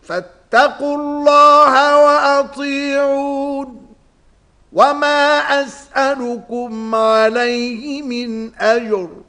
فاتقوا الله وأطيعون وما أسألكم عليه من أجر